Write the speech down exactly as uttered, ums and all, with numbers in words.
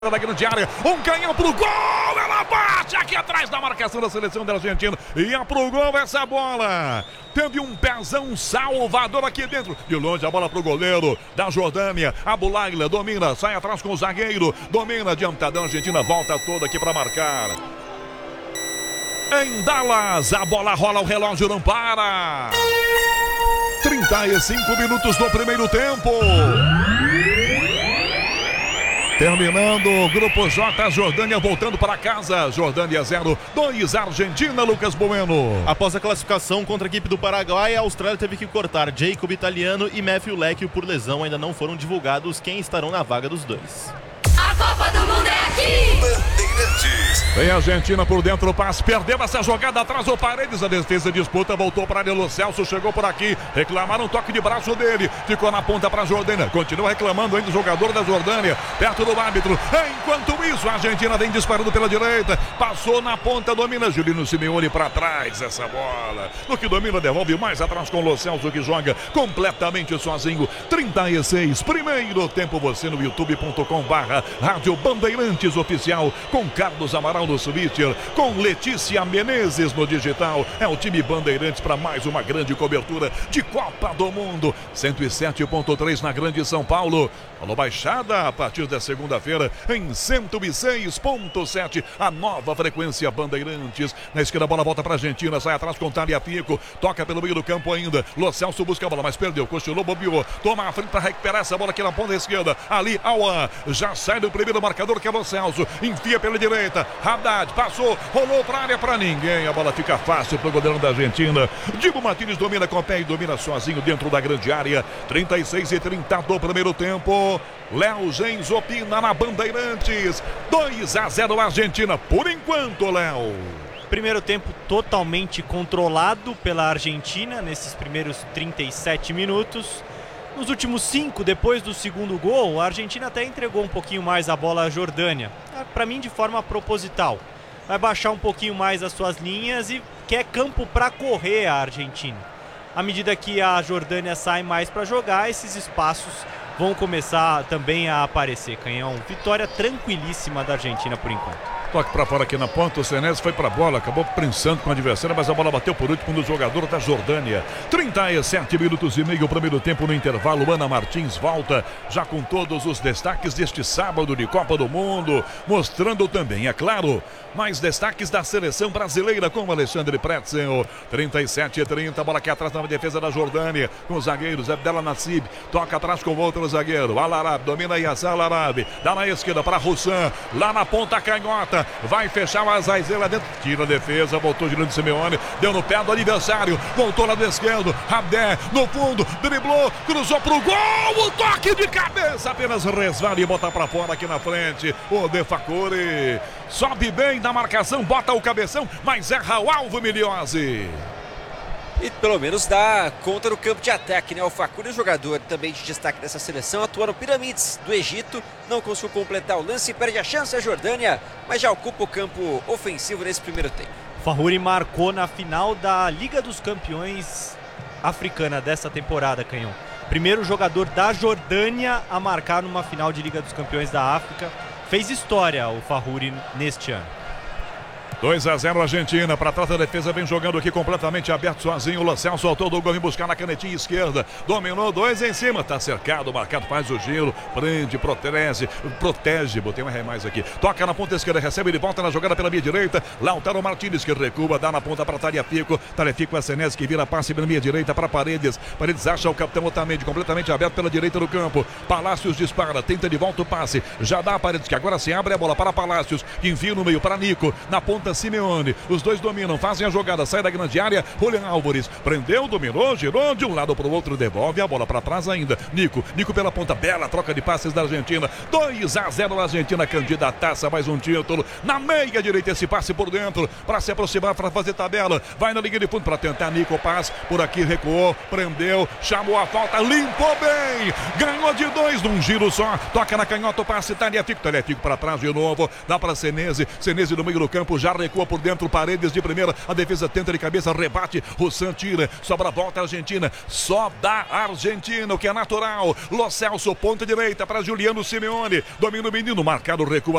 da grande área, um canhão pro gol, ela bate aqui atrás da marcação da seleção da Argentina, ia pro gol essa bola, teve um pezão salvador aqui dentro, de longe a bola pro goleiro da Jordânia, Abulaila domina, sai atrás com o zagueiro, domina, adiantadão, a Argentina volta toda aqui para marcar. Em Dallas, a bola rola, o relógio não para. trinta e cinco minutos do primeiro tempo. Terminando o Grupo J, Jordânia voltando para casa. Jordânia zero, dois Argentina, Lucas Bueno. Após a classificação contra a equipe do Paraguai, a Austrália teve que cortar Jacob Italiano e Matthew Leckie por lesão. Ainda não foram divulgados quem estarão na vaga dos dois. A Copa do Mundo é aqui! Bandeirantes. Vem a Argentina por dentro, o passe, perdeu essa jogada atrás, o Paredes, a defesa disputa, voltou para ele, o Celso chegou por aqui, reclamaram um toque de braço dele, ficou na ponta para a Jordânia, continua reclamando ainda o jogador da Jordânia, perto do árbitro. Enquanto isso, a Argentina vem disparando pela direita, passou na ponta, domina Julinho Simeone para trás, essa bola, no que domina, devolve mais atrás com o Lo Celso, que joga completamente sozinho. Trinta e seis, primeiro tempo, você no youtube ponto com barra Rádio Bandeirantes Oficial, com Carlos Amaral no Switcher, com Letícia Menezes no digital. É o time Bandeirantes para mais uma grande cobertura de Copa do Mundo. cento e sete ponto três na Grande São Paulo. Alô, Baixada, a partir da segunda-feira em cento e seis ponto sete, a nova frequência Bandeirantes. Na esquerda a bola volta para a Argentina, sai atrás com Tagliafico, toca pelo meio do campo ainda. Lo Celso busca a bola, mas perdeu, cochilou, bobeou, toma a frente para recuperar essa bola aqui na ponta esquerda. Ali, Aouan, já sai do primeiro marcador que é Lo Celso, enfia pela direita, Haddad passou, rolou para a área para ninguém, a bola fica fácil para o goleirão da Argentina. Dibu Martínez domina com o pé e domina sozinho dentro da grande área. Trinta e seis e trinta do primeiro tempo. Léo Gens opina na Bandeirantes. dois a zero Argentina por enquanto, Léo. Primeiro tempo totalmente controlado pela Argentina nesses primeiros trinta e sete minutos. Nos últimos cinco, depois do segundo gol, a Argentina até entregou um pouquinho mais a bola à Jordânia. Para mim, de forma proposital. Vai baixar um pouquinho mais as suas linhas e quer campo para correr a Argentina. À medida que a Jordânia sai mais para jogar, esses espaços vão começar também a aparecer. Canhão, vitória tranquilíssima da Argentina por enquanto. Toque para fora aqui na ponta, o Senés foi para a bola, acabou prensando com o adversário, mas a bola bateu por último no jogador da Jordânia. trinta e sete minutos e meio, o primeiro tempo no intervalo. Ana Martins volta já com todos os destaques deste sábado de Copa do Mundo, mostrando também, é claro, mais destaques da seleção brasileira com o Alexandre Pretzel. trinta e sete e trinta, bola aqui atrás na defesa da Jordânia, com os zagueiros, Abdel Nassib, toca atrás com o outro zagueiro, Al-Arab, domina Yasser Al-Arab, dá na esquerda para Roussan, lá na ponta canhota, vai fechar o Azaizê lá dentro, tira a defesa, voltou girando Simeone, deu no pé do adversário, voltou lá do esquerdo, Abdé no fundo, driblou, cruzou pro gol, o toque de cabeça, apenas resvala e bota pra fora aqui na frente, o De Facuri, sobe bem na marcação, bota o cabeção, mas erra o alvo, Miliose. E pelo menos dá conta no campo de ataque, né? O Facuri, o jogador também de destaque dessa seleção, atua no Piramides do Egito, não conseguiu completar o lance, perde a chance a Jordânia, mas já ocupa o campo ofensivo nesse primeiro tempo. Facuri marcou na final da Liga dos Campeões africana dessa temporada, Canhão. Primeiro jogador da Jordânia a marcar numa final de Liga dos Campeões da África. Fez história o Facuri neste ano. dois a zero Argentina, para trás da defesa, vem jogando aqui completamente aberto sozinho, o Lo Celso soltou do gol, vem buscar na canetinha esquerda, dominou, dois em cima, tá cercado, marcado, faz o giro, prende, protege, protege, botei um R mais aqui, toca na ponta esquerda, recebe de volta na jogada pela minha direita, Lautaro Martínez que recua, dá na ponta para Tagliafico, Tagliafico é Senés que vira passe pela minha direita para Paredes, Paredes acha o capitão Otamendi, completamente aberto pela direita do campo, Palácios dispara, tenta de volta o passe, já dá a Paredes que agora se abre a bola para Palácios, que envia no meio para Nico, na ponta Simeone, os dois dominam, fazem a jogada, sai da grande área, Julián Álvares, prendeu, dominou, girou de um lado para o outro, devolve a bola para trás ainda, Nico, Nico pela ponta, bela troca de passes da Argentina, dois a zero Argentina, candidataça, mais um título, na meia direita esse passe por dentro, para se aproximar, para fazer tabela, vai na linha de fundo para tentar Nico, passe, por aqui recuou, prendeu, chamou a falta, limpou bem, ganhou de dois num giro só, toca na canhota, o passe, Tagliafico, Tagliafico para trás de novo, dá para Senesi, Senesi no meio do campo, já já recua por dentro, Paredes de primeira, a defesa tenta de cabeça, rebate, Russan tira, sobra a volta Argentina, só da Argentina, o que é natural. Lo Celso, ponta direita para Juliano Simeone, domina o menino, marcado, recua